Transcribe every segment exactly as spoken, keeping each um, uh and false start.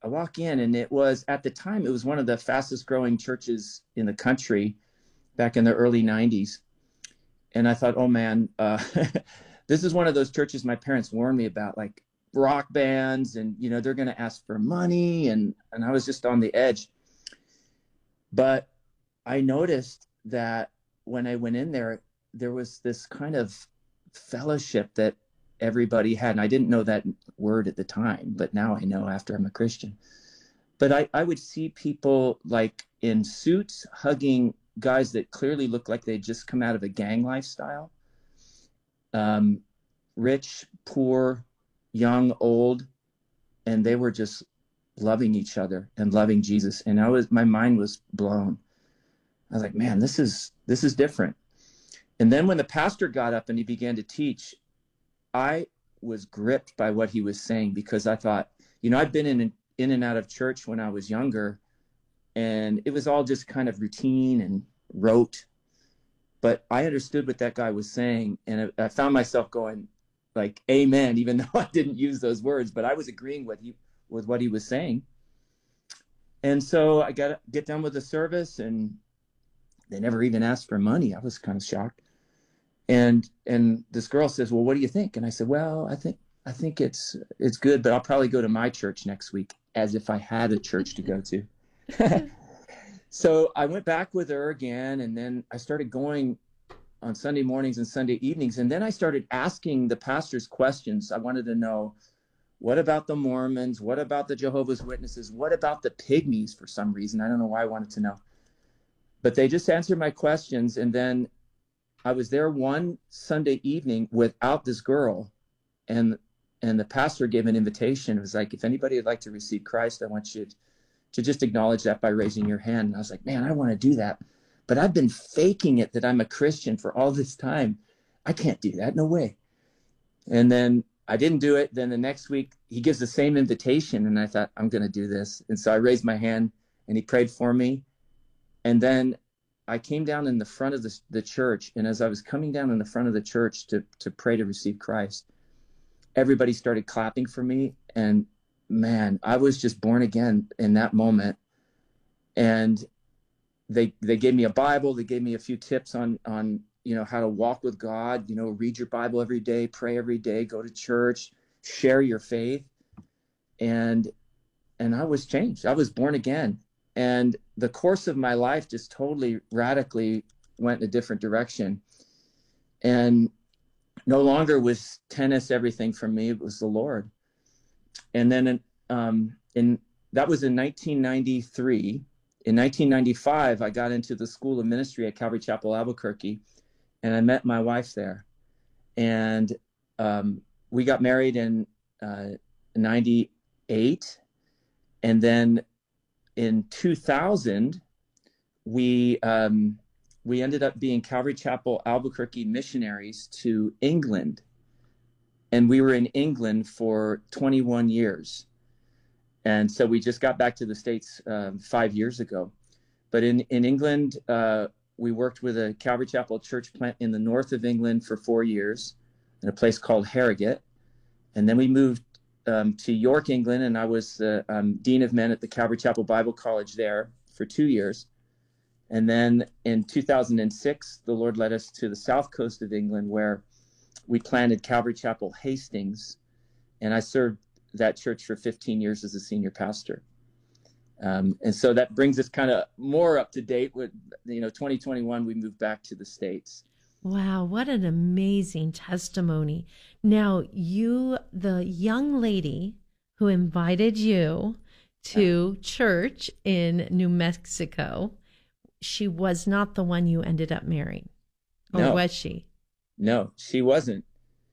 I walk in, and it was, at the time, it was one of the fastest growing churches in the country back in the early nineties. And I thought, oh man, uh, this is one of those churches my parents warned me about, like rock bands, and, you know, they're going to ask for money. And, and I was just on the edge. But I noticed that when I went in there, there was this kind of fellowship that everybody had. And I didn't know that word at the time, but now I know after I'm a Christian. But I, I would see people like in suits hugging guys that clearly looked like they'd just come out of a gang lifestyle. Um, rich, poor, young, old, and they were just loving each other and loving Jesus. And I was, my mind was blown. I was like, man, this is, this is different. And then when the pastor got up and he began to teach, I was gripped by what he was saying, because I thought, you know, I'd been in, in and out of church when I was younger, and it was all just kind of routine and rote. But I understood what that guy was saying, and I, I found myself going like, amen, even though I didn't use those words, but I was agreeing with he, with what he was saying. And so I got to get done with the service, and they never even asked for money. I was kind of shocked. And and this girl says, well, what do you think? And I said, well, I think I think it's it's good, but I'll probably go to my church next week, as if I had a church to go to. So I went back with her again, and then I started going on Sunday mornings and Sunday evenings. And then I started asking the pastors questions. I wanted to know, what about the Mormons? What about the Jehovah's Witnesses? What about the Pygmies? For some reason, I don't know why I wanted to know. But they just answered my questions. And then I was there one Sunday evening without this girl, and and the pastor gave an invitation. It was like, if anybody would like to receive Christ, I want you to just acknowledge that by raising your hand. And I was like, man, I want to do that. But I've been faking it that I'm a Christian for all this time. I can't do that. No way. And then I didn't do it. Then the next week, he gives the same invitation. And I thought, I'm going to do this. And so I raised my hand, and he prayed for me. And then I came down in the front of the, the church. And as I was coming down in the front of the church to, to pray to receive Christ, everybody started clapping for me. And man, I was just born again in that moment. And they they gave me a Bible. They gave me a few tips on, on you know, how to walk with God. You know, read your Bible every day, pray every day, go to church, share your faith. And and I was changed. I was born again. And the course of my life just totally radically went in a different direction. And no longer was tennis everything for me. It was the Lord. And then um, in that was in nineteen ninety-three. In nineteen ninety-five, I got into the School of Ministry at Calvary Chapel, Albuquerque, and I met my wife there. And um, we got married in uh, ninety-eight. And then in two thousand, we um, we ended up being Calvary Chapel, Albuquerque missionaries to England. And we were in England for twenty-one years. And so we just got back to the States um, five years ago. But in, in England, uh, we worked with a Calvary Chapel church plant in the north of England for four years in a place called Harrogate. And then we moved um, to York, England, and I was the um, Dean of Men at the Calvary Chapel Bible College there for two years. And then in two thousand six, the Lord led us to the south coast of England, where we planted Calvary Chapel Hastings, and I served that church for fifteen years as a senior pastor. Um, and so that brings us kind of more up to date with, you know, twenty twenty-one, we moved back to the States. Wow, what an amazing testimony. Now, you, the young lady who invited you to church in New Mexico, she was not the one you ended up marrying, or No. was she? No, she wasn't.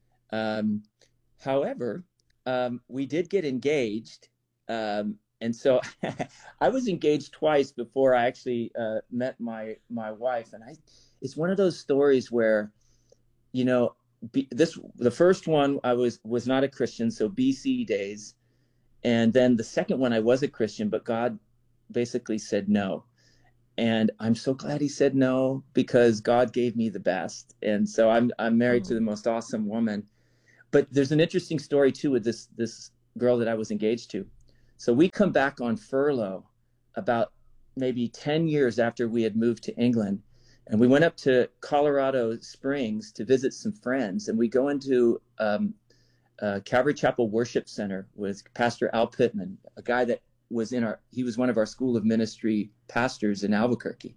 Um, however, um, we did get engaged. Um, and so I was engaged twice before I actually uh, met my my wife. And I, it's one of those stories where, you know, be, this the first one I was was not a Christian, so B C days. And then the second one I was a Christian, but God basically said no. And I'm so glad he said no, because God gave me the best. And so I'm I'm married oh. to the most awesome woman. But there's an interesting story too with this this girl that I was engaged to. So we come back on furlough about maybe ten years after we had moved to England. And we went up to Colorado Springs to visit some friends. And we go into um, uh, Calvary Chapel Worship Center with Pastor Al Pittman, a guy that was in our, he was one of our School of Ministry pastors in Albuquerque.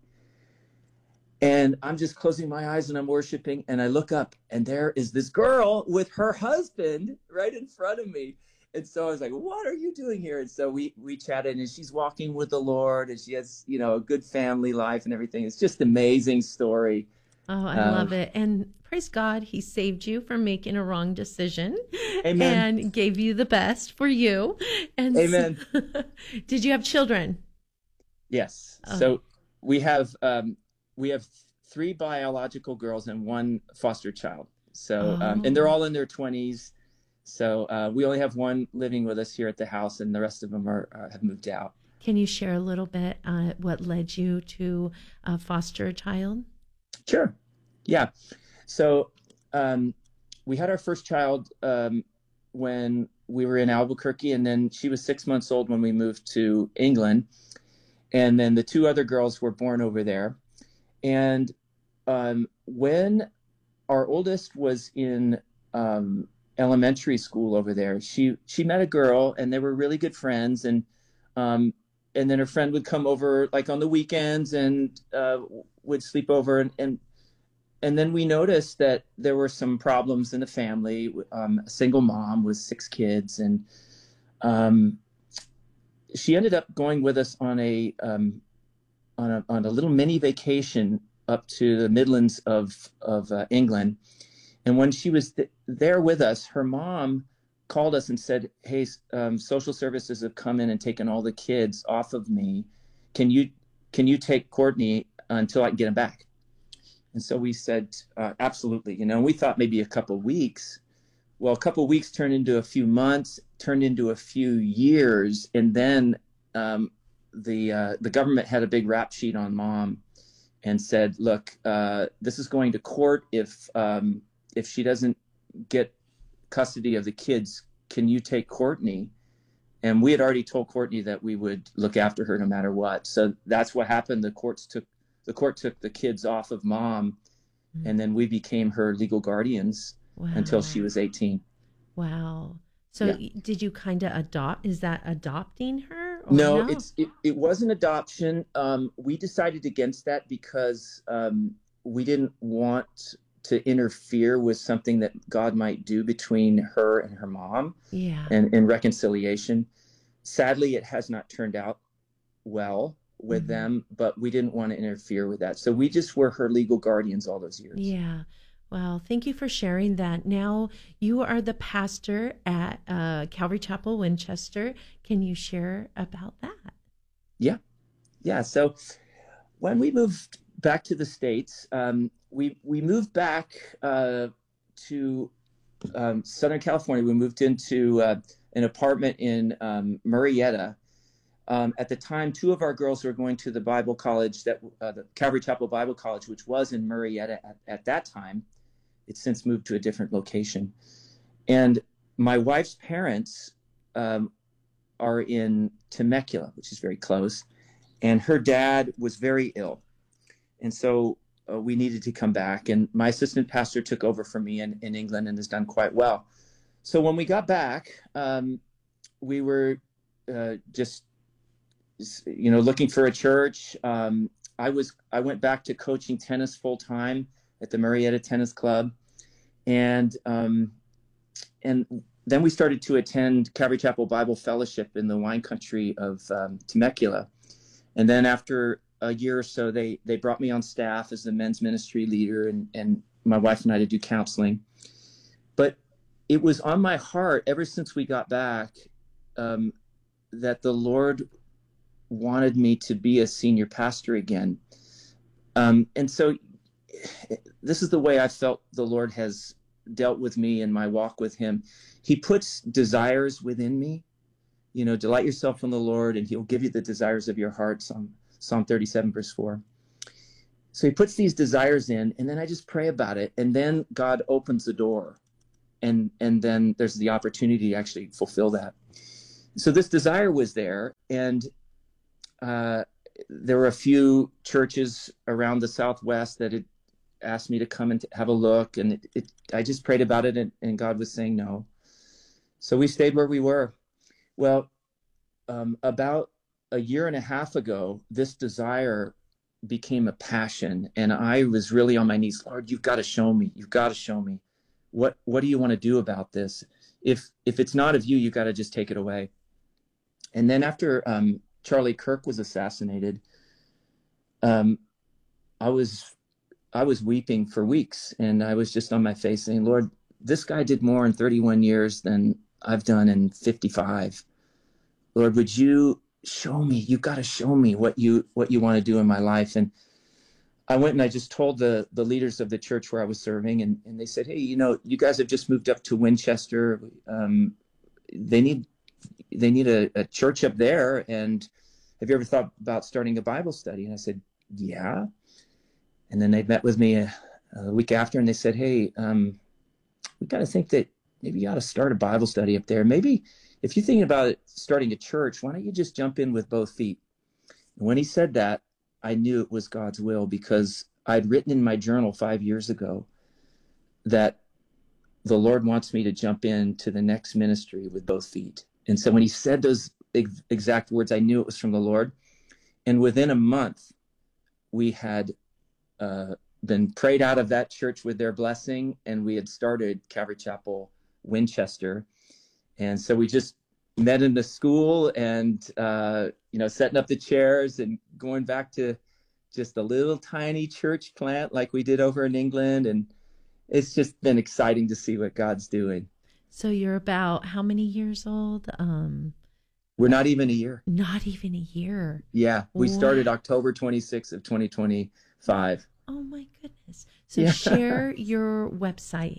And I'm just closing my eyes and I'm worshiping, and I look up and there is this girl with her husband right in front of me. And so I was like, what are you doing here? And so we, we chatted, and she's walking with the Lord, and she has, you know, a good family life and everything. It's just an amazing story. Oh, I Um, love it. And praise God, he saved you from making a wrong decision. Amen. And gave you the best for you. And Amen. So, did you have children? Yes. Oh. So we have, um, we have three biological girls and one foster child. So, um, and they're Oh. all in their twenties. So uh, we only have one living with us here at the house, and the rest of them are uh, have moved out. Can you share a little bit uh, what led you to uh, foster a child? Sure. Yeah. So um, we had our first child um, when we were in Albuquerque, and then she was six months old when we moved to England. And then the two other girls were born over there. And um, when our oldest was in um, elementary school over there, she she met a girl, and they were really good friends. And um, and then her friend would come over like on the weekends and uh, would sleep over. And, and and then we noticed that there were some problems in the family. Um, a single mom with six kids, and um, she ended up going with us on a um, on a on a little mini vacation up to the Midlands of of uh, England. And when she was th- there with us, her mom called us and said, "Hey, um, social services have come in and taken all the kids off of me. Can you can you take Courtney until I can get him back?" And so we said, uh, "Absolutely." You know, we thought maybe a couple weeks. Well, a couple weeks turned into a few months, turned into a few years, and then um, the uh, the government had a big rap sheet on mom and said, "Look, uh, this is going to court. If um, if she doesn't get custody of the kids, can you take Courtney?" And we had already told Courtney that we would look after her no matter what. So that's what happened. The courts took the court took the kids off of mom, mm-hmm. and then we became her legal guardians. Wow. Until she was eighteen. Wow. So yeah. Did you kind of adopt? Is that adopting her? Or no, no, it's it, it wasn't adoption. Um, we decided against that because um, we didn't want to interfere with something that God might do between her and her mom. Yeah. And in reconciliation. Sadly, it has not turned out well with mm-hmm. them, but we didn't want to interfere with that. So we just were her legal guardians all those years. Yeah. Well, thank you for sharing that. Now you are the pastor at uh, Calvary Chapel, Winchester. Can you share about that? Yeah. Yeah. So when we moved back to the States, um, we, we moved back uh, to um, Southern California. We moved into uh, an apartment in um, Murrieta. Um, at the time, two of our girls were going to the Bible college, that uh, the Calvary Chapel Bible College, which was in Murrieta at, at that time. It's since moved to a different location. And my wife's parents um, are in Temecula, which is very close. And her dad was very ill. And so uh, we needed to come back. And my assistant pastor took over for me in, in England and has done quite well. So when we got back, um, we were uh, just, you know, looking for a church. Um, I was I went back to coaching tennis full time at the Murrieta Tennis Club, and um, and then we started to attend Calvary Chapel Bible Fellowship in the wine country of um, Temecula, and then after a year or so, they they brought me on staff as the men's ministry leader, and and my wife and I to do counseling. But it was on my heart ever since we got back um, that the Lord wanted me to be a senior pastor again. Um, and so this is the way I felt the Lord has dealt with me in my walk with him. He puts desires within me, you know, delight yourself in the Lord and he'll give you the desires of your heart. Psalm, Psalm thirty-seven, verse four. So he puts these desires in, and then I just pray about it. And then God opens the door, and, and then there's the opportunity to actually fulfill that. so this desire was there, and uh, there were a few churches around the Southwest that had asked me to come and have a look, and it, it, I just prayed about it, and, and God was saying no. So we stayed where we were. Well, um, about a year and a half ago, this desire became a passion, and I was really on my knees. Lord, you've got to show me. You've got to show me. What What do you want to do about this? If if it's not of you, you've got to just take it away. And then after um, Charlie Kirk was assassinated, um, I was I was weeping for weeks, and I was just on my face saying, Lord, this guy did more in thirty-one years than I've done in fifty-five. Lord, would you show me? You've got to show me what you what you want to do in my life. And I went and I just told the the leaders of the church where I was serving, and, and they said, hey, you know, you guys have just moved up to Winchester. Um, they need they need a, a church up there. And have you ever thought about starting a Bible study? And I said, yeah. And then they met with me a, a week after, and they said, hey, um, we got to think that maybe you ought to start a Bible study up there. Maybe if you're thinking about starting a church, why don't you just jump in with both feet? And when he said that, I knew it was God's will, because I'd written in my journal five years ago that the Lord wants me to jump into the next ministry with both feet. And so when he said those ex- exact words, I knew it was from the Lord. And within a month, we had uh, been prayed out of that church with their blessing, and we had started Calvary Chapel Winchester. And so we just met in the school, and uh, you know, setting up the chairs and going back to just a little tiny church plant like we did over in England. And it's just been exciting to see what God's doing. So you're about how many years old? Um, We're not even a year. Not even a year. Yeah, we Wow. started October twenty-sixth of twenty twenty-five. Oh my goodness. So Yeah. share your website.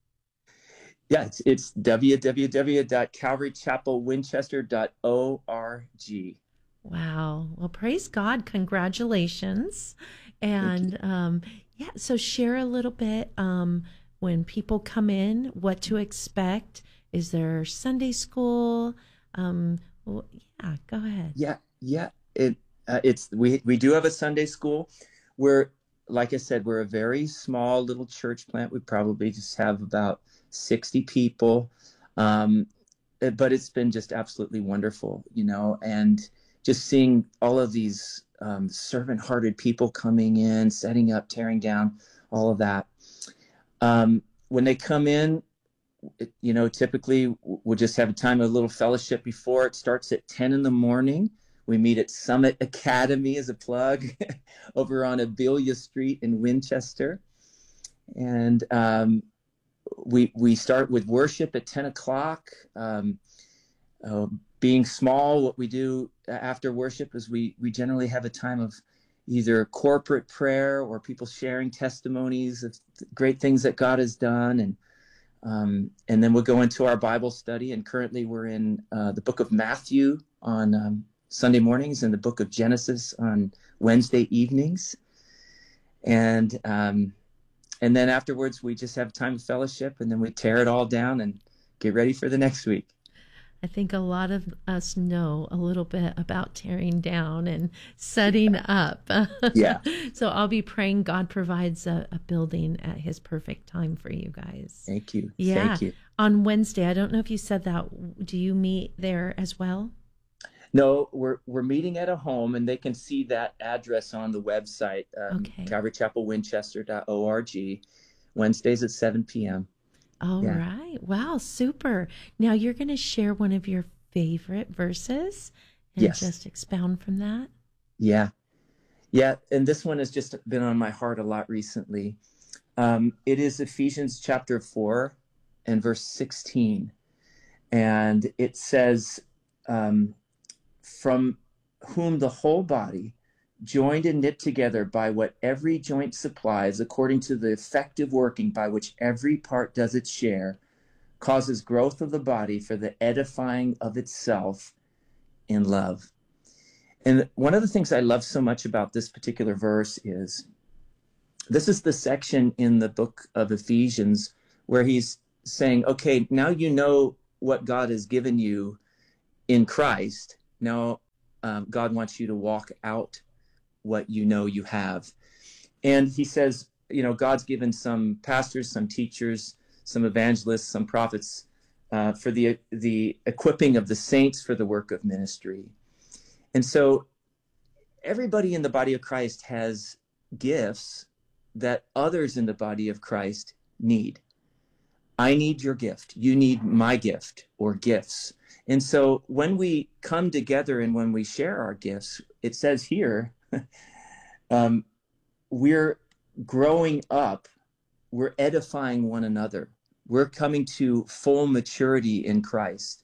Yeah, it's, it's w w w dot calvary chapel winchester dot org. Wow. Well, praise God. Congratulations. And um, yeah, so share a little bit um, when people come in, what to expect. Is there Sunday school? Um, well, yeah, go ahead. Yeah, yeah. It uh, it's we we do have a Sunday school. We're, like I said, we're a very small little church plant. We probably just have about sixty people, um, but it's been just absolutely wonderful, you know, and just seeing all of these um, servant-hearted people coming in, setting up, tearing down, all of that. Um, when they come in, it, you know, typically we'll just have a time of a little fellowship before. It starts at ten in the morning. We meet at Summit Academy, as a plug, over on Abelia Street in Winchester. And um, we we start with worship at ten o'clock. Um, uh, being small, what we do after worship is we, we generally have a time of either corporate prayer or people sharing testimonies of great things that God has done. And um, and then we'll go into our Bible study. And currently we're in uh, the book of Matthew on um, Sunday mornings, and the book of Genesis on Wednesday evenings. And um, and then afterwards, we just have time of fellowship, and then we tear it all down and get ready for the next week. I think a lot of us know a little bit about tearing down and setting up. Yeah. So I'll be praying God provides a, a building at his perfect time for you guys. Thank you. Yeah. Thank you. On Wednesday, I don't know if you said that. Do you meet there as well? No, we're we're meeting at a home, and they can see that address on the website, um, Okay. calvary chapel winchester dot org, Wednesdays at seven p.m. All Yeah. right. Wow, super. Now you're going to share one of your favorite verses and Yes. just expound from that. Yeah. Yeah. And this one has just been on my heart a lot recently. Um, it is Ephesians chapter four and verse sixteen. And it says, um, from whom the whole body, joined and knit together by what every joint supplies, according to the effective working by which every part does its share, causes growth of the body for the edifying of itself in love. And one of the things I love so much about this particular verse is, this is the section in the book of Ephesians where he's saying, okay, now you know what God has given you in Christ. Now, um, God wants you to walk out what you know you have. And he says, you know, God's given some pastors, some teachers, some evangelists, some prophets uh, for the the equipping of the saints for the work of ministry. And so everybody in the body of Christ has gifts that others in the body of Christ need. I need your gift. You need my gift or gifts. And so when we come together and when we share our gifts, it says here, um, we're growing up, we're edifying one another. We're coming to full maturity in Christ.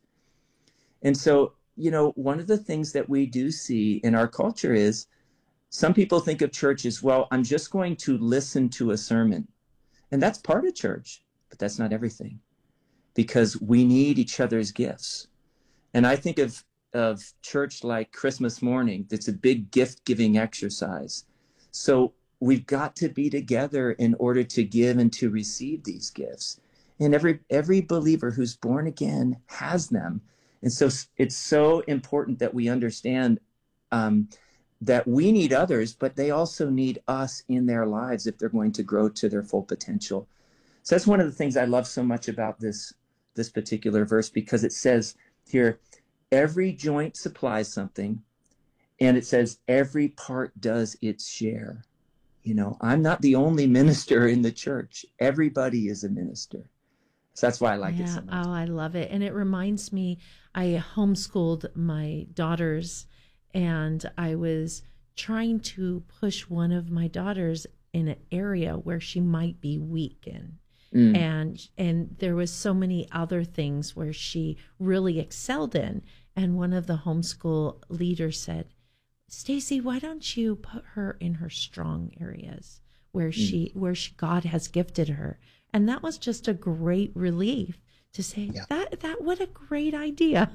And so, you know, one of the things that we do see in our culture is some people think of church as, well, I'm just going to listen to a sermon. And that's part of church, but that's not everything, because we need each other's gifts. And I think of, of church like Christmas morning. That's a big gift-giving exercise. So we've got to be together in order to give and to receive these gifts. And every every believer who's born again has them. And so it's so important that we understand um, that we need others, but they also need us in their lives if they're going to grow to their full potential. So that's one of the things I love so much about this, this particular verse, because it says here, every joint supplies something, and it says every part does its share. You know, I'm not the only minister in the church. Everybody is a minister. So that's why I like yeah. it so much. Oh, I love it. And it reminds me, I homeschooled my daughters, and I was trying to push one of my daughters in an area where she might be weak in. Mm. And and there was so many other things where she really excelled in. And one of the homeschool leaders said, Stacy, why don't you put her in her strong areas where mm. she where she, God has gifted her? And that was just a great relief to say, yeah. that that what a great idea.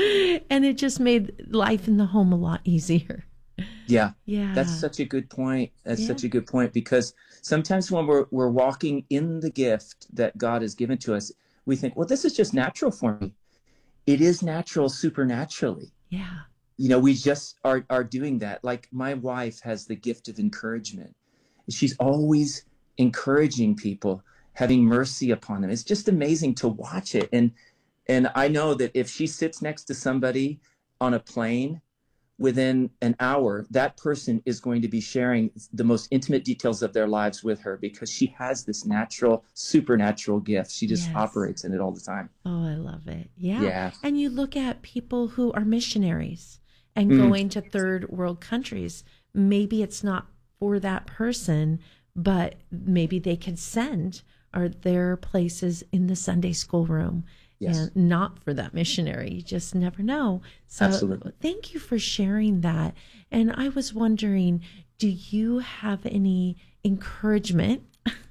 And it just made life in the home a lot easier. Yeah. Yeah. That's such a good point. That's yeah. such a good point, because sometimes when we're we're walking in the gift that God has given to us, we think, well, this is just natural for me. It is natural supernaturally. Yeah. You know, we just are are doing that. Like my wife has the gift of encouragement. She's always encouraging people, having mercy upon them. It's just amazing to watch it. And and I know that if she sits next to somebody on a plane, within an hour, that person is going to be sharing the most intimate details of their lives with her, because she has this natural, supernatural gift. She just yes. operates in it all the time. Oh, I love it. Yeah. yeah. And you look at people who are missionaries and mm. going to third world countries. Maybe it's not for that person, but maybe they can send or their places in the Sunday school room. Yes. And not for that missionary. You just never know. So Absolutely. Thank you for sharing that. And I was wondering, do you have any encouragement,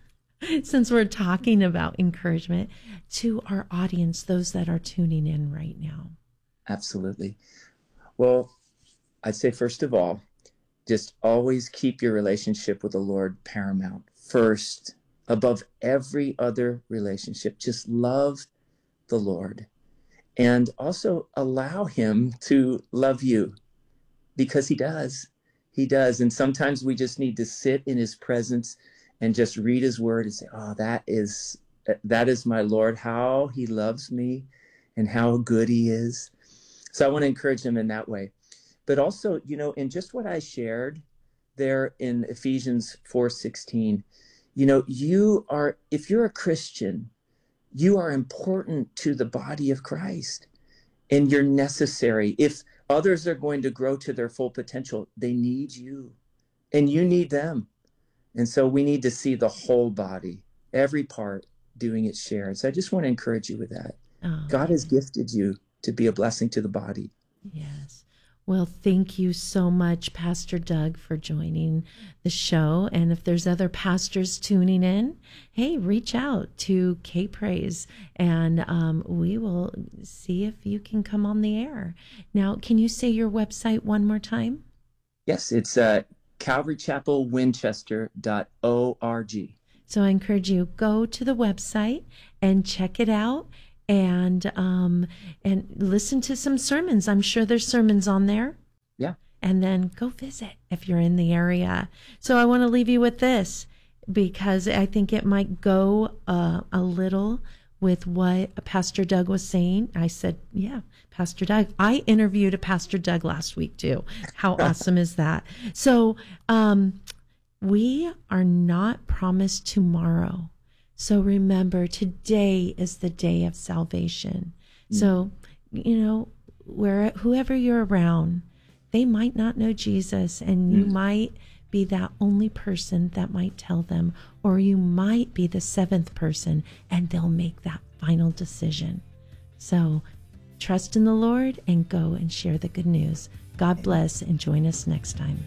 since we're talking about encouragement, to our audience, those that are tuning in right now? Absolutely. Well, I'd say, first of all, just always keep your relationship with the Lord paramount, first, above every other relationship. Just love the Lord, and also allow him to love you, because he does. He does. And sometimes we just need to sit in his presence and just read his word and say, oh, that is, that is my Lord, how he loves me and how good he is. So I want to encourage him in that way. But also, you know, in just what I shared there in Ephesians four sixteen, you know, you are, if you're a Christian, you are important to the body of Christ, and you're necessary. If others are going to grow to their full potential, they need you, and you need them. And so we need to see the whole body, every part doing its share. So I just want to encourage you with that. Oh, God has gifted you to be a blessing to the body. Yes. Well, thank you so much, Pastor Doug, for joining the show. And if there's other pastors tuning in, hey, reach out to K-Praise, and um, we will see if you can come on the air. Now, can you say your website one more time? Yes, it's uh, calvary chapel winchester dot org. So I encourage you, go to the website and check it out. and um, and listen to some sermons. I'm sure there's sermons on there. Yeah. And then go visit if you're in the area. So I want to leave you with this, because I think it might go uh, a little with what Pastor Doug was saying. I said, yeah, Pastor Doug. I interviewed a Pastor Doug last week too. How awesome is that? So um, we are not promised tomorrow. So remember, today is the day of salvation. Mm. So, you know, where whoever you're around, they might not know Jesus, and you mm. might be that only person that might tell them, or you might be the seventh person and they'll make that final decision. So trust in the Lord and go and share the good news. God bless, and join us next time.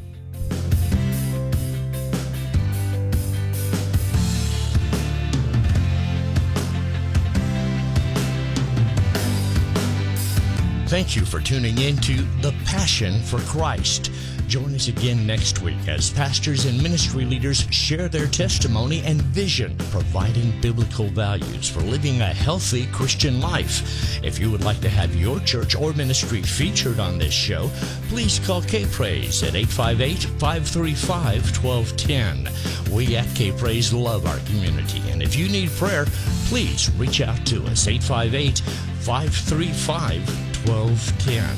Thank you for tuning in to The Passion for Christ. Join us again next week as pastors and ministry leaders share their testimony and vision, providing biblical values for living a healthy Christian life. If you would like to have your church or ministry featured on this show, please call K-Praise at eight five eight, five three five, one two one zero. We at K-Praise love our community, and if you need prayer, please reach out to us, eight five eight, five three five, one two one zero.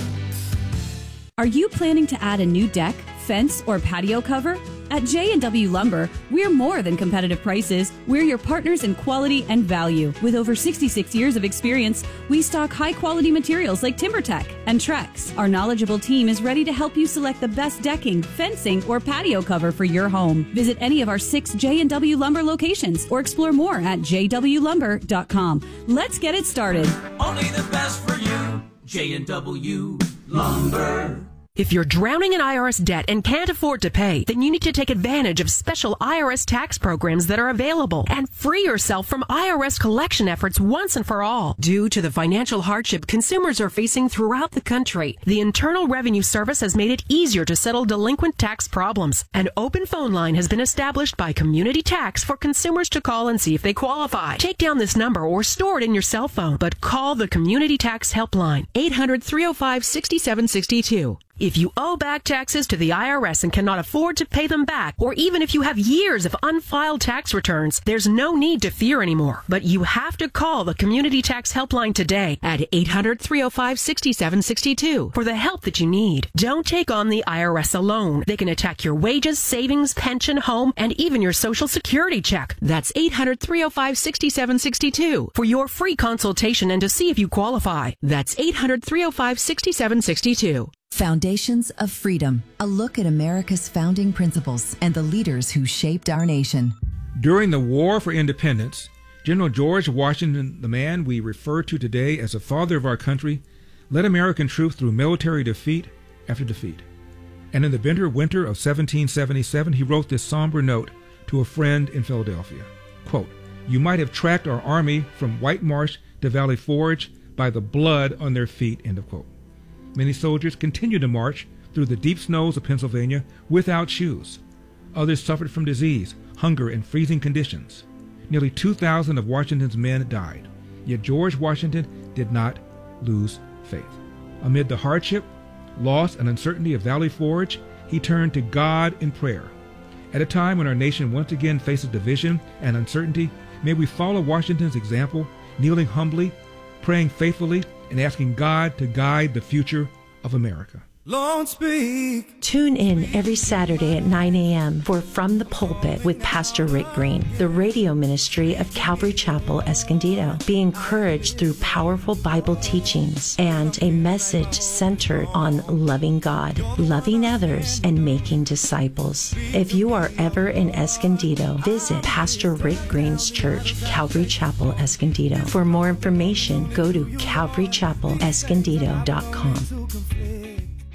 Are you planning to add a new deck, fence, or patio cover? At J and W Lumber, we're more than competitive prices. We're your partners in quality and value. With over sixty-six years of experience, we stock high-quality materials like TimberTech and Trex. Our knowledgeable team is ready to help you select the best decking, fencing, or patio cover for your home. Visit any of our six J and W Lumber locations or explore more at j w lumber dot com. Let's get it started. Only the best for you, J and W Lumber. If you're drowning in I R S debt and can't afford to pay, then you need to take advantage of special I R S tax programs that are available and free yourself from I R S collection efforts once and for all. Due to the financial hardship consumers are facing throughout the country, the Internal Revenue Service has made it easier to settle delinquent tax problems. An open phone line has been established by Community Tax for consumers to call and see if they qualify. Take down this number or store it in your cell phone, but call the Community Tax Helpline, eight hundred, three oh five, six seven six two. If you owe back taxes to the I R S and cannot afford to pay them back, or even if you have years of unfiled tax returns, there's no need to fear anymore. But you have to call the Community Tax Helpline today at eight hundred, three oh five, six seven six two for the help that you need. Don't take on the I R S alone. They can attack your wages, savings, pension, home, and even your Social Security check. That's eight hundred, three oh five, six seven six two for your free consultation and to see if you qualify. That's eight hundred, three oh five, six seven six two. Foundations of Freedom, a look at America's founding principles and the leaders who shaped our nation. During the War for Independence, General George Washington, the man we refer to today as the father of our country, led American troops through military defeat after defeat. And in the bitter winter of seventeen seventy-seven, he wrote this somber note to a friend in Philadelphia. Quote, "You might have tracked our army from White Marsh to Valley Forge by the blood on their feet," end of quote. Many soldiers continued to march through the deep snows of Pennsylvania without shoes. Others suffered from disease, hunger, and freezing conditions. Nearly two thousand of Washington's men died. Yet George Washington did not lose faith. Amid the hardship, loss, and uncertainty of Valley Forge, he turned to God in prayer. At a time when our nation once again faces division and uncertainty, may we follow Washington's example, kneeling humbly, praying faithfully, and asking God to guide the future of America. Lord, speak. Tune in every Saturday at nine a.m. for From the Pulpit with Pastor Rick Green, the radio ministry of Calvary Chapel, Escondido. Be encouraged through powerful Bible teachings and a message centered on loving God, loving others, and making disciples. If you are ever in Escondido, visit Pastor Rick Green's church, Calvary Chapel, Escondido. For more information, go to calvary chapel escondido dot com.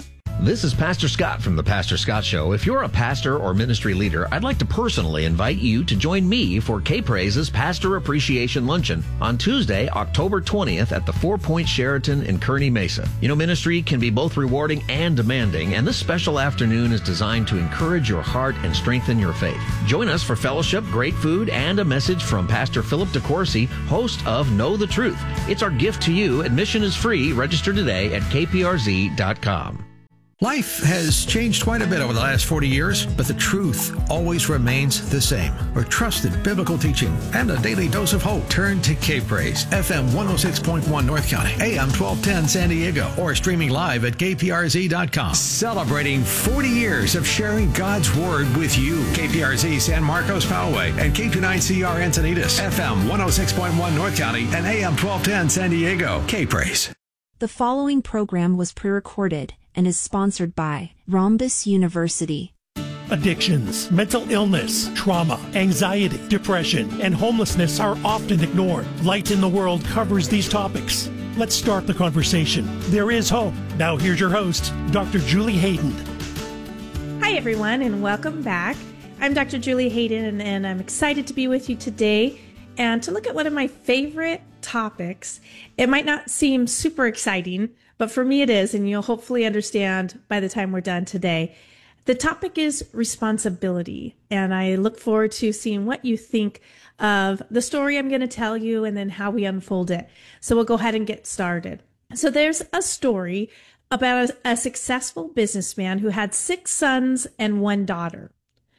This is Pastor Scott from The Pastor Scott Show. If you're a pastor or ministry leader, I'd like to personally invite you to join me for K-Praise's Pastor Appreciation Luncheon on Tuesday, October twentieth at the Four Point Sheraton in Kearney Mesa. You know, ministry can be both rewarding and demanding, and this special afternoon is designed to encourage your heart and strengthen your faith. Join us for fellowship, great food, and a message from Pastor Philip DeCourcy, host of Know the Truth. It's our gift to you. Admission is free. Register today at k p r z dot com. Life has changed quite a bit over the last forty years, but the truth always remains the same. For trusted biblical teaching and a daily dose of hope, turn to K-Praise, F M one oh six point one North County, A M twelve ten San Diego, or streaming live at k p r z dot com. Celebrating forty years of sharing God's Word with you. K P R Z San Marcos Poway and K twenty-nine C R Encinitas, F M one oh six point one North County and A M twelve ten San Diego. K-Praise. The following program was pre-recorded and is sponsored by Rhombus University. Addictions, mental illness, trauma, anxiety, depression, and homelessness are often ignored. Light in the World covers these topics. Let's start the conversation. There is hope. Now here's your host, Doctor Julie Hayden. Hi everyone, and welcome back. I'm Doctor Julie Hayden, and, and I'm excited to be with you today and to look at one of my favorite topics. It might not seem super exciting, but for me it is, and you'll hopefully understand by the time we're done today. The topic is responsibility, and I look forward to seeing what you think of the story I'm going to tell you and then how we unfold it. So we'll go ahead and get started. So there's a story about a, a successful businessman who had six sons and one daughter.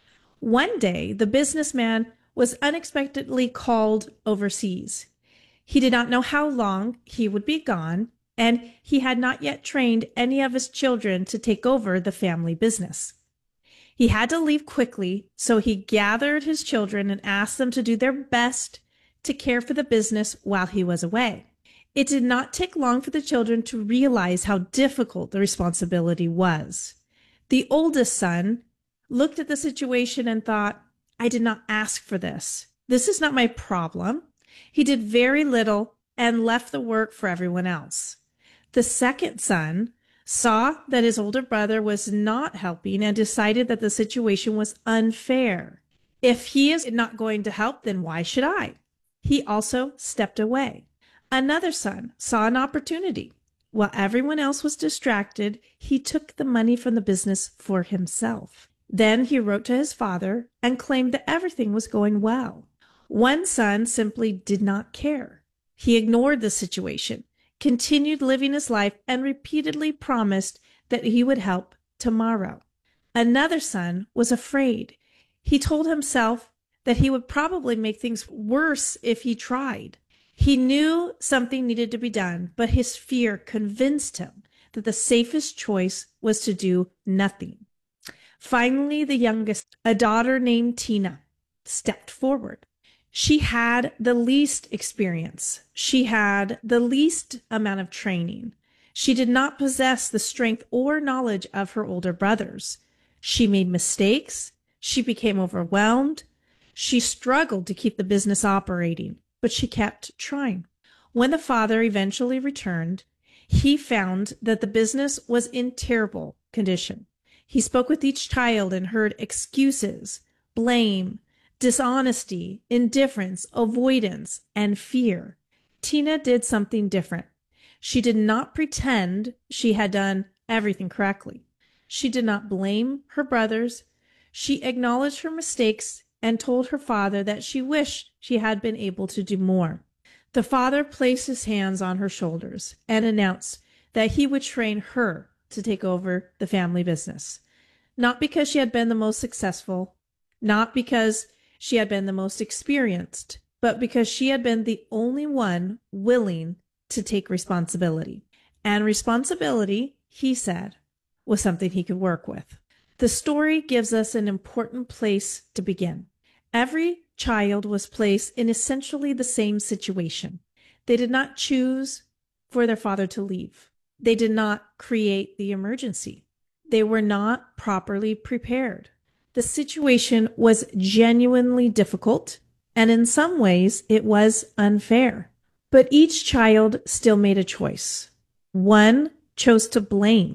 One day, the businessman was unexpectedly called overseas. He did not know how long he would be gone, and he had not yet trained any of his children to take over the family business. He had to leave quickly, so he gathered his children and asked them to do their best to care for the business while he was away. It did not take long for the children to realize how difficult the responsibility was. The oldest son looked at the situation and thought, I did not ask for this. This is not my problem. He did very little and left the work for everyone else. The second son saw that his older brother was not helping and decided that the situation was unfair. If he is not going to help, then why should I? He also stepped away. Another son saw an opportunity. While everyone else was distracted, he took the money from the business for himself. Then he wrote to his father and claimed that everything was going well. One son simply did not care. He ignored the situation, continued living his life, and repeatedly promised that he would help tomorrow. Another son was afraid. He told himself that he would probably make things worse if he tried. He knew something needed to be done, but his fear convinced him that the safest choice was to do nothing. Finally, the youngest, a daughter named Tina, stepped forward. She had the least experience. She had the least amount of training. She did not possess the strength or knowledge of her older brothers. She made mistakes. She became overwhelmed. She struggled to keep the business operating, but she kept trying. When the father eventually returned, he found that the business was in terrible condition. He spoke with each child and heard excuses, blame, dishonesty, indifference, avoidance, and fear. Tina did something different. She did not pretend she had done everything correctly. She did not blame her brothers. She acknowledged her mistakes and told her father that she wished she had been able to do more. The father placed his hands on her shoulders and announced that he would train her to take over the family business. Not because she had been the most successful, not because she had been the most experienced, but because she had been the only one willing to take responsibility. And responsibility, he said, was something he could work with. The story gives us an important place to begin. Every child was placed in essentially the same situation. They did not choose for their father to leave. They did not create the emergency. They were not properly prepared. The situation was genuinely difficult, and in some ways it was unfair. But each child still made a choice. One chose to blame.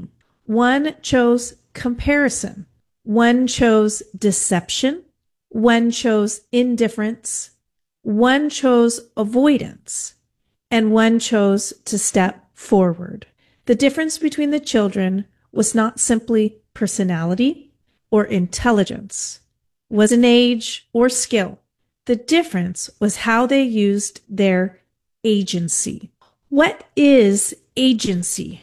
One chose comparison. One chose deception. One chose indifference. One chose avoidance. And one chose to step forward. The difference between the children was not simply personality or intelligence, was an age or skill. The difference was how they used their agency. What is agency?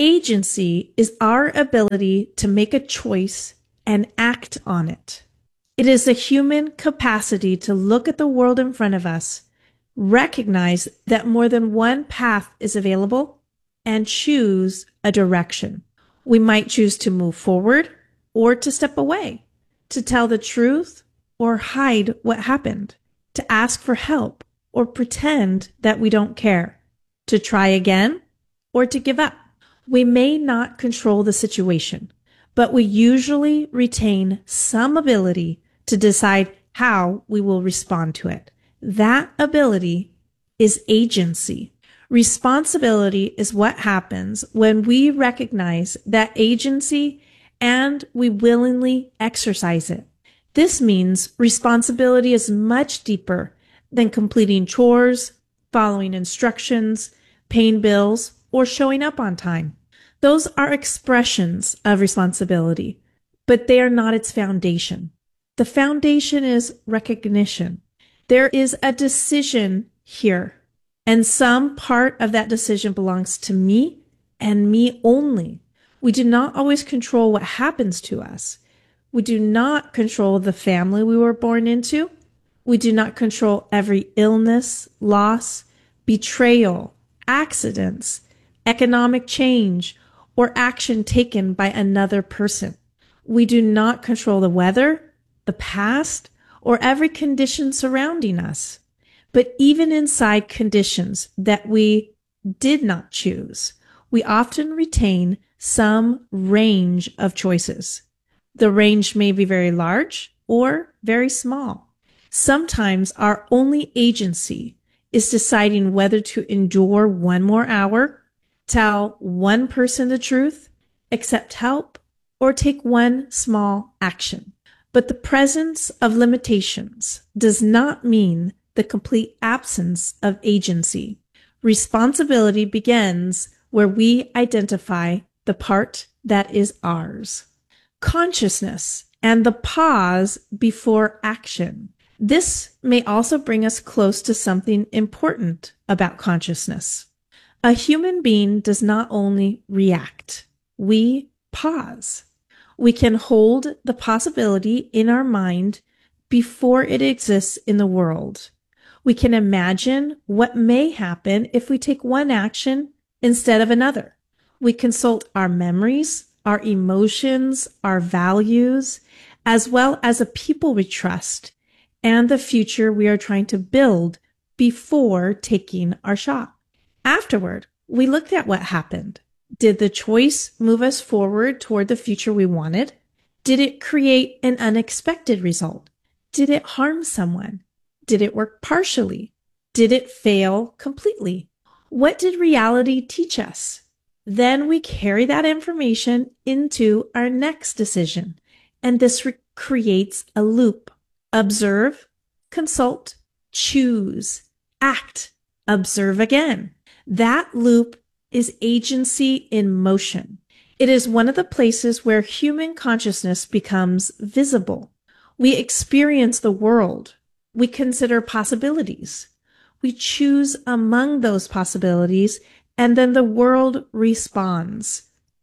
Agency is our ability to make a choice and act on it. It is the human capacity to look at the world in front of us, recognize that more than one path is available, and choose a direction. We might choose to move forward or to step away, to tell the truth or hide what happened, to ask for help or pretend that we don't care, to try again or to give up. We may not control the situation, but we usually retain some ability to decide how we will respond to it. That ability is agency. Responsibility is what happens when we recognize that agency and we willingly exercise it. This means responsibility is much deeper than completing chores, following instructions, paying bills, or showing up on time. Those are expressions of responsibility, but they are not its foundation. The foundation is recognition. There is a decision here, and some part of that decision belongs to me and me only. We do not always control what happens to us. We do not control the family we were born into. We do not control every illness, loss, betrayal, accidents, economic change, or action taken by another person. We do not control the weather, the past, or every condition surrounding us. But even inside conditions that we did not choose, we often retain some range of choices. The range may be very large or very small. Sometimes our only agency is deciding whether to endure one more hour, tell one person the truth, accept help, or take one small action. But the presence of limitations does not mean the complete absence of agency. Responsibility begins where we identify the part that is ours. Consciousness and the pause before action. This may also bring us close to something important about consciousness. A human being does not only react, we pause. We can hold the possibility in our mind before it exists in the world. We can imagine what may happen if we take one action instead of another. We consult our memories, our emotions, our values, as well as the people we trust and the future we are trying to build before taking our shot. Afterward, we looked at what happened. Did the choice move us forward toward the future we wanted? Did it create an unexpected result? Did it harm someone? Did it work partially? Did it fail completely? What did reality teach us? Then we carry that information into our next decision, and this re- creates a loop. Observe, consult, choose, act, observe again. That loop is agency in motion. It is one of the places where human consciousness becomes visible. We experience the world. We consider possibilities. We choose among those possibilities, and then the world responds.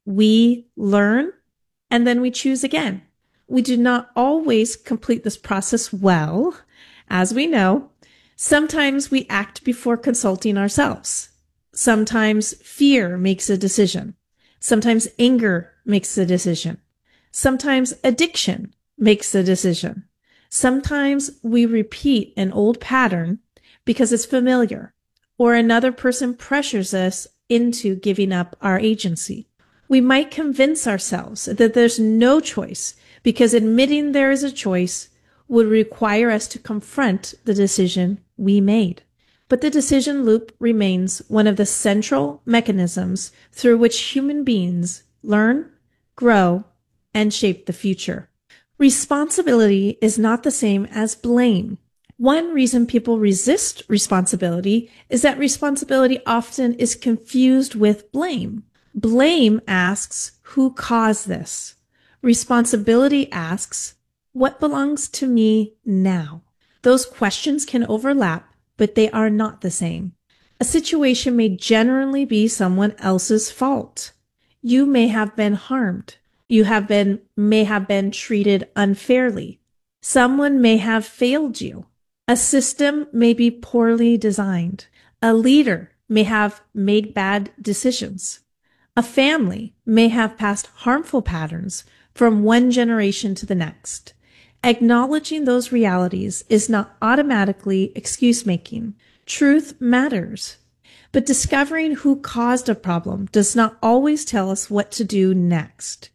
We learn, and then we choose again. We do not always complete this process well, as we know. Sometimes we act before consulting ourselves. Sometimes fear makes a decision. Sometimes anger makes a decision. Sometimes addiction makes a decision. Sometimes we repeat an old pattern because it's familiar, or another person pressures us into giving up our agency. We might convince ourselves that there's no choice because admitting there is a choice would require us to confront the decision we made. But the decision loop remains one of the central mechanisms through which human beings learn, grow, and shape the future. Responsibility is not the same as blame. One reason people resist responsibility is that responsibility often is confused with blame. Blame asks, who caused this? Responsibility asks, what belongs to me now? Those questions can overlap, but they are not the same. A situation may generally be someone else's fault. You may have been harmed. You have been, may have been treated unfairly. Someone may have failed you. A system may be poorly designed. A leader may have made bad decisions. A family may have passed harmful patterns from one generation to the next. Acknowledging those realities is not automatically excuse-making. Truth matters. But discovering who caused a problem does not always tell us what to do next.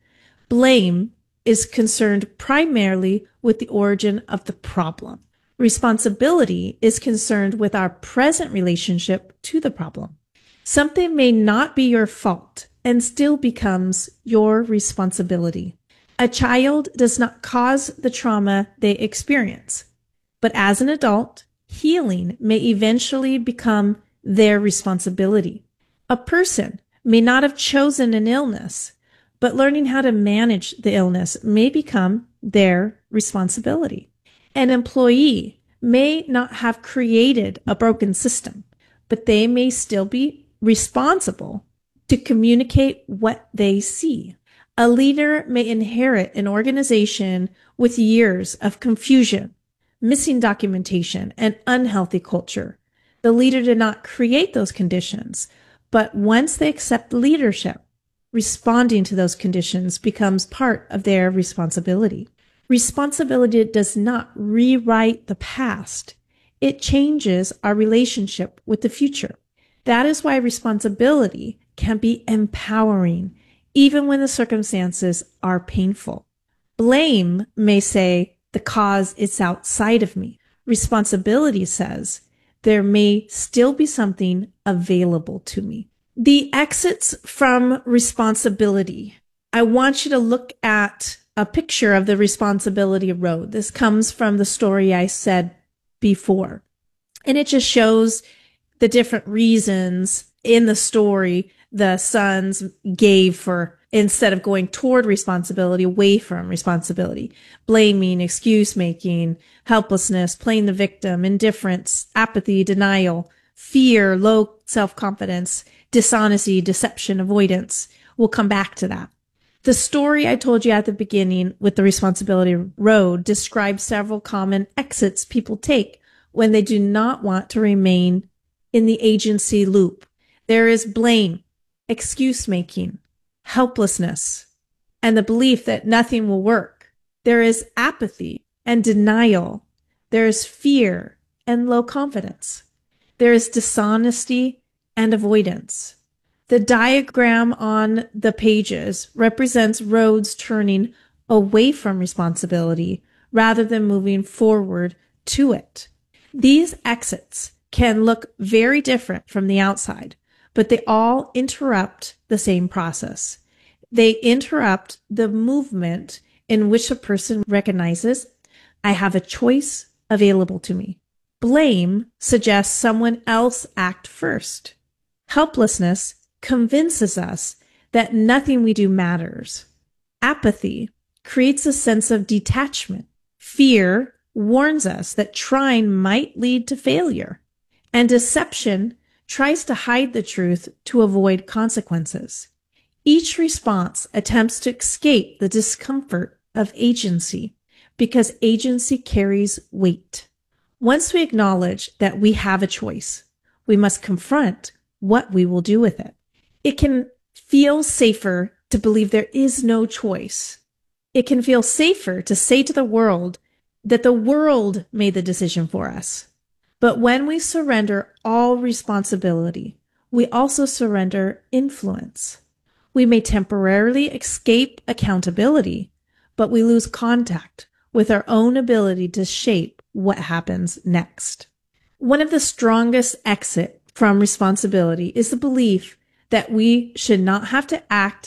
Blame is concerned primarily with the origin of the problem. Responsibility is concerned with our present relationship to the problem. Something may not be your fault and still becomes your responsibility. A child does not cause the trauma they experience, but as an adult, healing may eventually become their responsibility. A person may not have chosen an illness, but learning how to manage the illness may become their responsibility. An employee may not have created a broken system, but they may still be responsible to communicate what they see. A leader may inherit an organization with years of confusion, missing documentation, and unhealthy culture. The leader did not create those conditions, but once they accept leadership, responding to those conditions becomes part of their responsibility. Responsibility does not rewrite the past. It changes our relationship with the future. That is why responsibility can be empowering, even when the circumstances are painful. Blame may say, the cause is outside of me. Responsibility says, there may still be something available to me. The exits from responsibility. I want you to look at a picture of the responsibility road. This comes from the story I said before. And it just shows the different reasons in the story the sons gave for, instead of going toward responsibility, away from responsibility. Blaming, excuse making, helplessness, playing the victim, indifference, apathy, denial, fear, low self-confidence, dishonesty, deception, avoidance. We'll come back to that. The story I told you at the beginning with the responsibility road describes several common exits people take when they do not want to remain in the agency loop. There is blame, excuse making, helplessness, and the belief that nothing will work. There is apathy and denial. There is fear and low confidence. There is dishonesty and avoidance. The diagram on the pages represents roads turning away from responsibility rather than moving forward to it. These exits can look very different from the outside, but they all interrupt the same process. They interrupt the movement in which a person recognizes, I have a choice available to me. Blame suggests someone else act first. Helplessness convinces us that nothing we do matters. Apathy creates a sense of detachment. Fear warns us that trying might lead to failure. And deception tries to hide the truth to avoid consequences. Each response attempts to escape the discomfort of agency because agency carries weight. Once we acknowledge that we have a choice, we must confront what we will do with it. It can feel safer to believe there is no choice. It can feel safer to say to the world that the world made the decision for us. But when we surrender all responsibility, we also surrender influence. We may temporarily escape accountability, but we lose contact with our own ability to shape what happens next. One of the strongest exits from responsibility is the belief that we should not have to act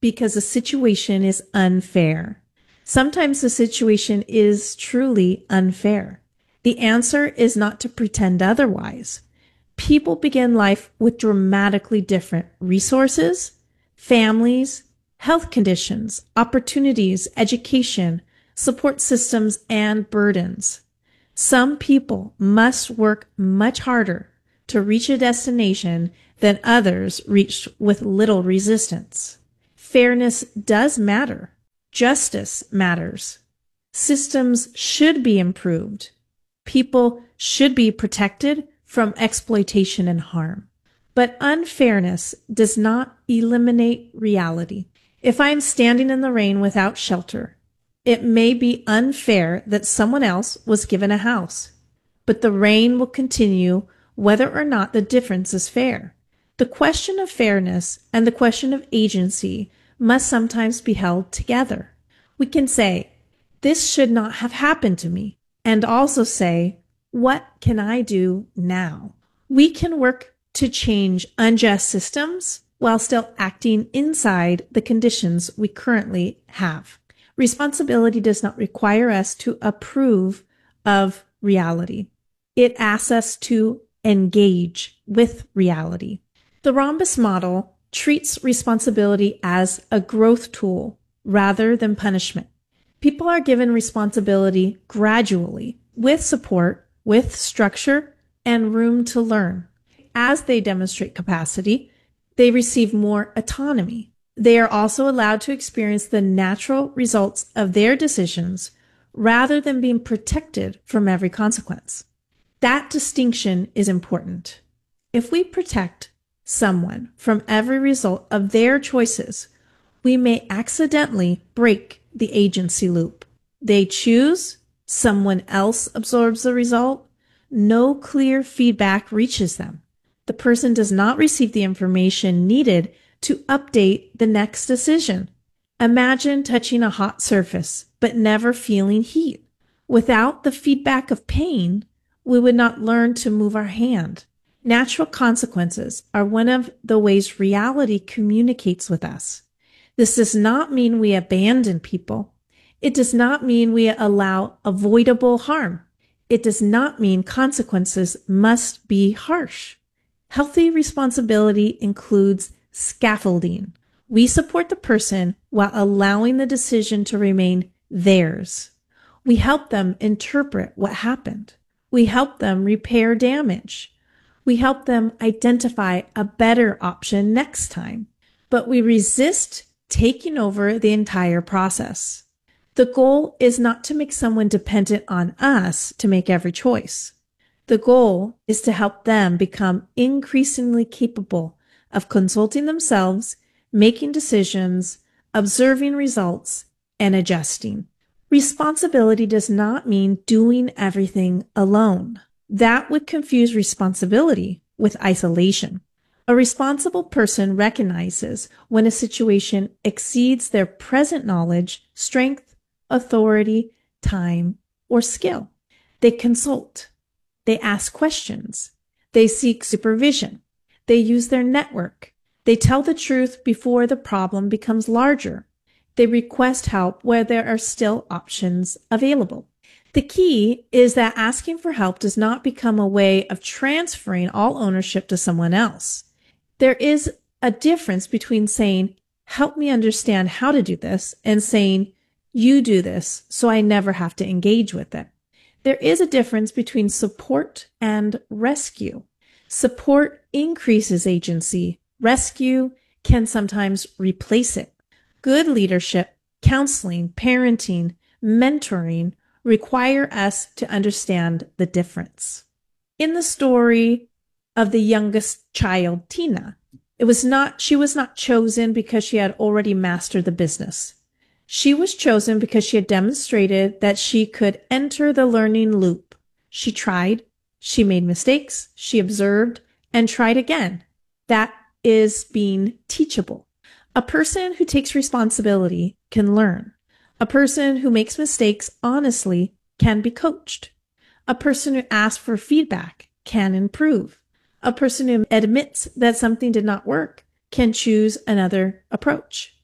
because the situation is unfair. Sometimes the situation is truly unfair. The answer is not to pretend otherwise. People begin life with dramatically different resources, families, health conditions, opportunities, education, support systems, and burdens. Some people must work much harder to reach a destination than others reached with little resistance. Fairness does matter. Justice matters. Systems should be improved. People should be protected from exploitation and harm. But unfairness does not eliminate reality. If I am standing in the rain without shelter, it may be unfair that someone else was given a house, but the rain will continue whether or not the difference is fair. The question of fairness and the question of agency must sometimes be held together. We can say, this should not have happened to me, and also say, what can I do now? We can work to change unjust systems while still acting inside the conditions we currently have. Responsibility does not require us to approve of reality. It asks us to engage with reality. The Rhombus model treats responsibility as a growth tool rather than punishment. People are given responsibility gradually, with support, with structure, and room to learn. As they demonstrate capacity, they receive more autonomy. They are also allowed to experience the natural results of their decisions rather than being protected from every consequence. That distinction is important. If we protect someone from every result of their choices, we may accidentally break the agency loop. They choose, someone else absorbs the result, no clear feedback reaches them. The person does not receive the information needed to update the next decision. Imagine touching a hot surface, but never feeling heat. Without the feedback of pain, we would not learn to move our hand. Natural consequences are one of the ways reality communicates with us. This does not mean we abandon people. It does not mean we allow avoidable harm. It does not mean consequences must be harsh. Healthy responsibility includes scaffolding. We support the person while allowing the decision to remain theirs. We help them interpret what happened. We help them repair damage. We help them identify a better option next time. But we resist taking over the entire process. The goal is not to make someone dependent on us to make every choice. The goal is to help them become increasingly capable of consulting themselves, making decisions, observing results, and adjusting. Responsibility does not mean doing everything alone. That would confuse responsibility with isolation. A responsible person recognizes when a situation exceeds their present knowledge, strength, authority, time, or skill. They consult. They ask questions. They seek supervision. They use their network. They tell the truth before the problem becomes larger. They request help where there are still options available. The key is that asking for help does not become a way of transferring all ownership to someone else. There is a difference between saying, help me understand how to do this, and saying, you do this so I never have to engage with it. There is a difference between support and rescue. Support increases agency. Rescue can sometimes replace it. Good leadership, counseling, parenting, mentoring require us to understand the difference. In the story of the youngest child, Tina, it was not, she was not chosen because she had already mastered the business. She was chosen because she had demonstrated that she could enter the learning loop. She tried, she made mistakes, she observed, and tried again. That is being teachable. A person who takes responsibility can learn. A person who makes mistakes honestly can be coached. A person who asks for feedback can improve. A person who admits that something did not work can choose another approach.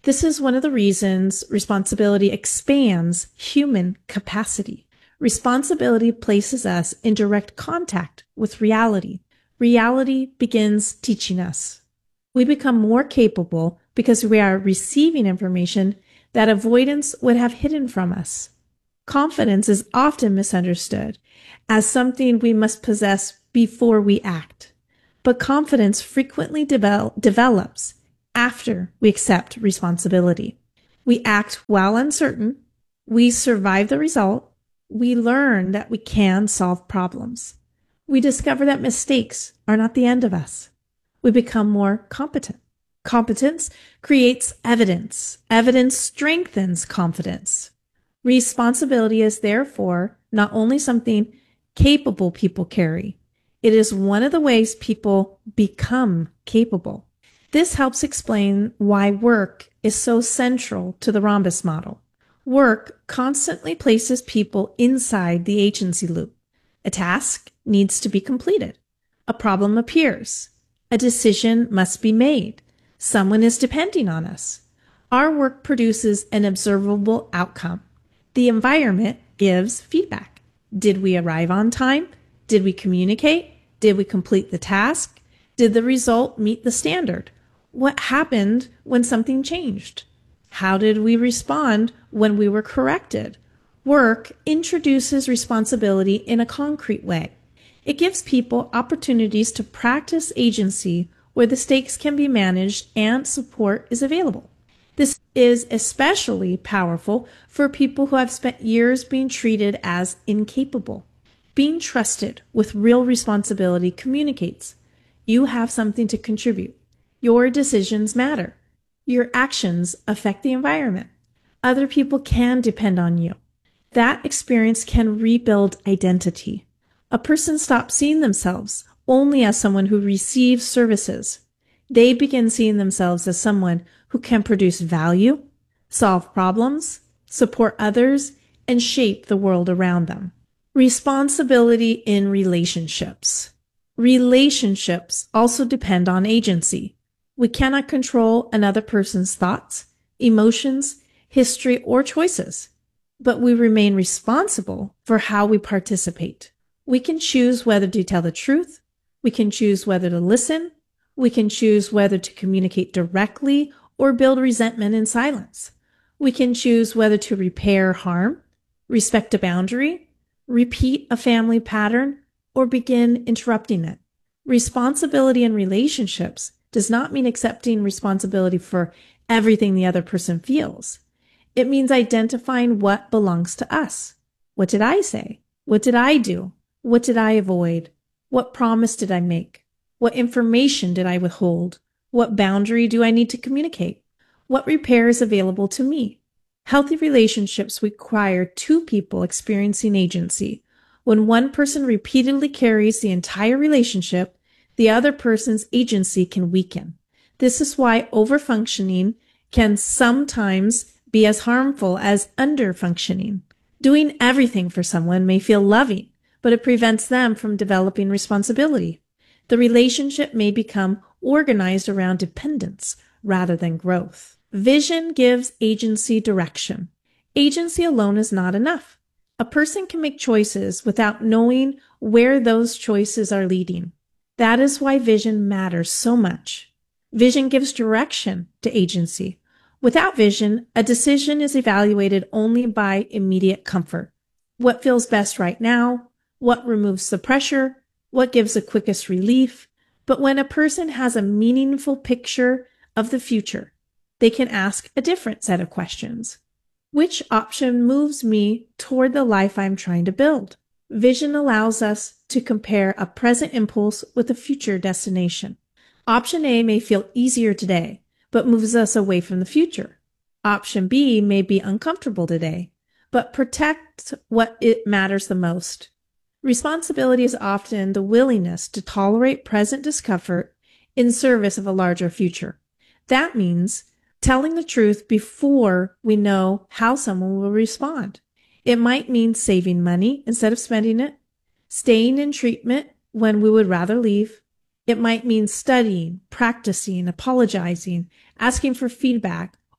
This is one of the reasons responsibility expands human capacity. Responsibility places us in direct contact with reality. Reality begins teaching us. We become more capable because we are receiving information that avoidance would have hidden from us. Confidence is often misunderstood as something we must possess before we act. But confidence frequently devel- develops after we accept responsibility. We act while uncertain. We survive the result. We learn that we can solve problems. We discover that mistakes are not the end of us. We become more competent. Competence creates evidence. Evidence strengthens confidence. Responsibility is therefore not only something capable people carry, it is one of the ways people become capable. This helps explain why work is so central to the Rhombus model. Work constantly places people inside the agency loop. A task needs to be completed. A problem appears. A decision must be made. Someone is depending on us. Our work produces an observable outcome. The environment gives feedback. Did we arrive on time? Did we communicate? Did we complete the task? Did the result meet the standard? What happened when something changed? How did we respond when we were corrected? Work introduces responsibility in a concrete way. It gives people opportunities to practice agency where the stakes can be managed and support is available. This is especially powerful for people who have spent years being treated as incapable. Being trusted with real responsibility communicates. You have something to contribute. Your decisions matter. Your actions affect the environment. Other people can depend on you. That experience can rebuild identity. A person stops seeing themselves only as someone who receives services. They begin seeing themselves as someone who can produce value, solve problems, support others, and shape the world around them. Responsibility in relationships. Relationships also depend on agency. We cannot control another person's thoughts, emotions, history, or choices, but we remain responsible for how we participate. We can choose whether to tell the truth. We can choose whether to listen. We can choose whether to communicate directly or build resentment in silence. We can choose whether to repair harm, respect a boundary, repeat a family pattern, or begin interrupting it. Responsibility in relationships does not mean accepting responsibility for everything the other person feels. It means identifying what belongs to us. What did I say? What did I do? What did I avoid? What promise did I make? What information did I withhold? What boundary do I need to communicate? What repair is available to me? Healthy relationships require two people experiencing agency. When one person repeatedly carries the entire relationship, the other person's agency can weaken. This is why overfunctioning can sometimes be as harmful as underfunctioning. Doing everything for someone may feel loving, but it prevents them from developing responsibility. The relationship may become organized around dependence rather than growth. Vision gives agency direction. Agency alone is not enough. A person can make choices without knowing where those choices are leading. That is why vision matters so much. Vision gives direction to agency. Without vision, a decision is evaluated only by immediate comfort. What feels best right now? What removes the pressure? What gives the quickest relief? But when a person has a meaningful picture of the future, they can ask a different set of questions. Which option moves me toward the life I'm trying to build? Vision allows us to compare a present impulse with a future destination. Option A may feel easier today, but moves us away from the future. Option B may be uncomfortable today, but protects what it matters the most. Responsibility is often the willingness to tolerate present discomfort in service of a larger future. That means telling the truth before we know how someone will respond. It might mean saving money instead of spending it, staying in treatment when we would rather leave. It might mean studying, practicing, apologizing, asking for feedback,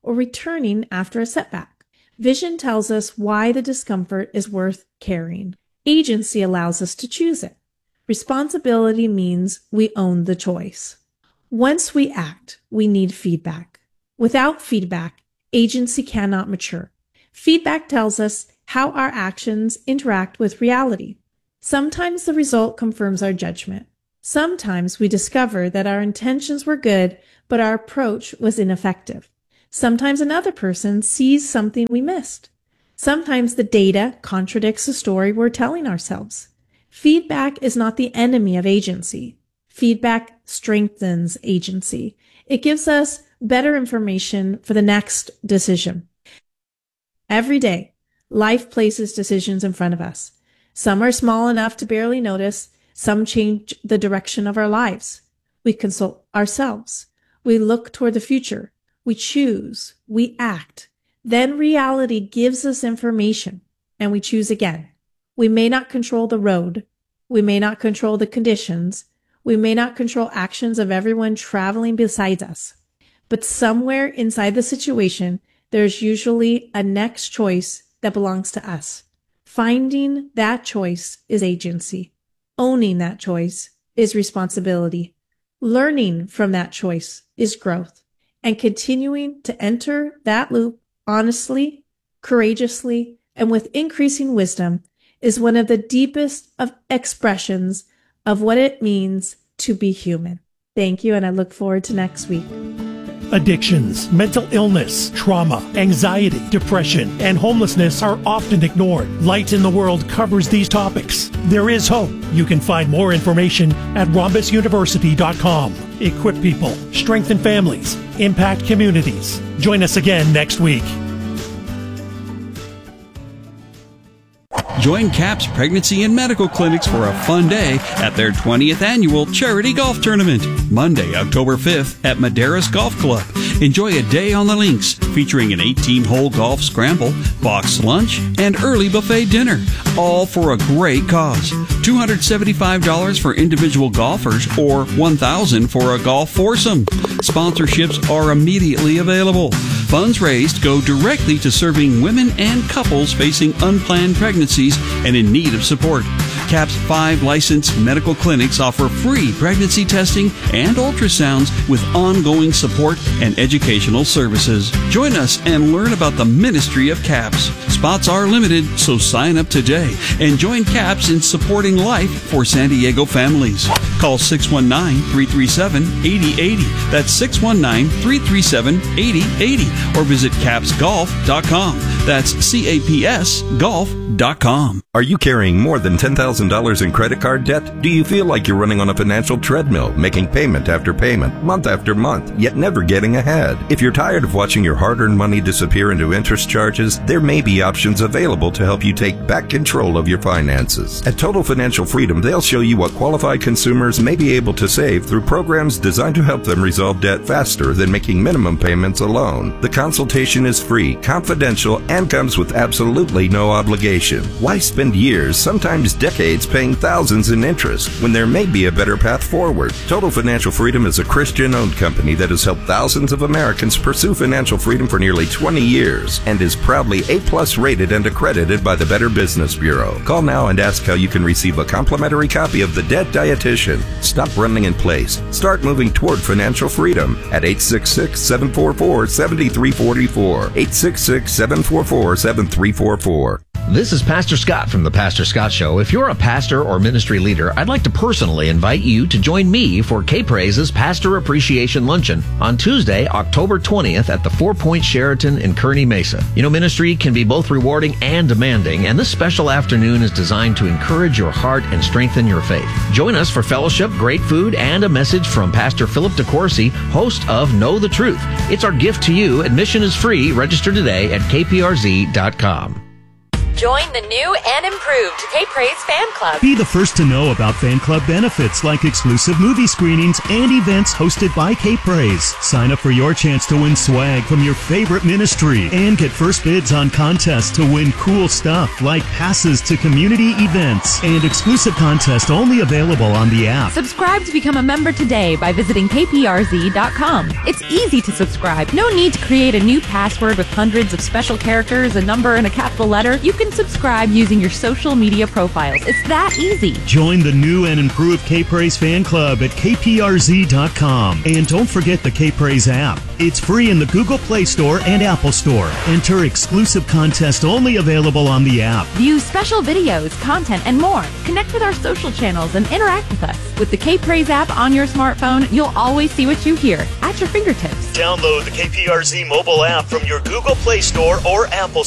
or returning after a setback. Vision tells us why the discomfort is worth carrying. Agency allows us to choose it. Responsibility means we own the choice. Once we act, we need feedback. Without feedback, agency cannot mature. Feedback tells us how our actions interact with reality. Sometimes the result confirms our judgment. Sometimes we discover that our intentions were good, but our approach was ineffective. Sometimes another person sees something we missed. Sometimes the data contradicts the story we're telling ourselves. Feedback is not the enemy of agency. Feedback strengthens agency. It gives us better information for the next decision. Every day, life places decisions in front of us. Some are small enough to barely notice. Some change the direction of our lives. We consult ourselves. We look toward the future. We choose. We act. Then reality gives us information, and we choose again. We may not control the road. We may not control the conditions. We may not control actions of everyone traveling beside us. But somewhere inside the situation, there's usually a next choice that belongs to us. Finding that choice is agency. Owning that choice is responsibility. Learning from that choice is growth. And continuing to enter that loop honestly, courageously, and with increasing wisdom is one of the deepest of expressions of what it means to be human. Thank you, and I look forward to next week. Addictions, mental illness, trauma, anxiety, depression, and homelessness are often ignored. Light in the World covers these topics. There is hope. You can find more information at rhombus university dot com. Equip people, strengthen families, impact communities. Join us again next week. Join CAPS Pregnancy and Medical Clinics for a fun day at their twentieth annual charity golf tournament, Monday, October fifth at Madeiras Golf Club. Enjoy a day on the links featuring an eighteen-hole golf scramble, boxed lunch, and early buffet dinner, all for a great cause. two hundred seventy-five dollars for individual golfers or one thousand dollars for a golf foursome. Sponsorships are immediately available. Funds raised go directly to serving women and couples facing unplanned pregnancies and in need of support. CAPS five licensed medical clinics offer free pregnancy testing and ultrasounds with ongoing support and educational services. Join us and learn about the ministry of CAPS. Spots are limited, so sign up today and join CAPS in supporting life for San Diego families. Call six one nine, three three seven, eight zero eight zero. That's six one nine, three three seven, eight zero eight zero. Or visit caps golf dot com. That's C A P S golf dot com. Are you carrying more than ten thousand dollars in credit card debt? Do you feel like you're running on a financial treadmill, making payment after payment, month after month, yet never getting ahead? If you're tired of watching your hard-earned money disappear into interest charges, there may be options available to help you take back control of your finances. At Total Financial Freedom, they'll show you what qualified consumers may be able to save through programs designed to help them resolve debt faster than making minimum payments alone. The consultation is free, confidential, and comes with absolutely no obligation. Why spend years, sometimes decades, paying thousands in interest when there may be a better path forward? Total Financial Freedom is a Christian-owned company that has helped thousands of Americans pursue financial freedom for nearly twenty years and is proudly A-plus rated and accredited by the Better Business Bureau. Call now and ask how you can receive a complimentary copy of The Debt Dietitian. Stop running in place. Start moving toward financial freedom at eight six six, seven four four, seven three four four. eight six six, seven four four, seven three four four. This is Pastor Scott from The Pastor Scott Show. If you're a pastor or ministry leader, I'd like to personally invite you to join me for K-Praise's Pastor Appreciation Luncheon on Tuesday, October twentieth at the Four Point Sheraton in Kearney Mesa. You know, ministry can be both rewarding and demanding, and this special afternoon is designed to encourage your heart and strengthen your faith. Join us for fellowship, great food, and a message from Pastor Philip DeCourcy, host of Know the Truth. It's our gift to you. Admission is free. Register today at K P R Z dot com. Join the new and improved K-Praise Fan Club. Be the first to know about fan club benefits like exclusive movie screenings and events hosted by K-Praise. Sign up for your chance to win swag from your favorite ministry and get first bids on contests to win cool stuff like passes to community events and exclusive contests only available on the app. Subscribe to become a member today by visiting K P R Z dot com. It's easy to subscribe. No need to create a new password with hundreds of special characters, a number, and a capital letter. You can subscribe using your social media profiles. It's that easy. Join the new and improved K-Praise fan club at K P R Z dot com. And don't forget the K-Praise app. It's free in the Google Play Store and Apple Store. Enter exclusive contest only available on the app. View special videos, content, and more. Connect with our social channels and interact with us. With the K-Praise app on your smartphone, you'll always see what you hear at your fingertips. Download the K P R Z mobile app from your Google Play Store or Apple